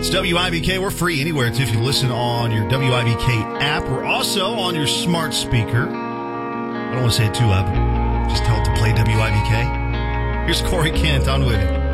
It's WIBK. We're free anywhere if you listen on your WIBK app. We're also on your smart speaker. I don't want to say it too loud, but just tell it to play WIBK. Here's Corey Kent on with it.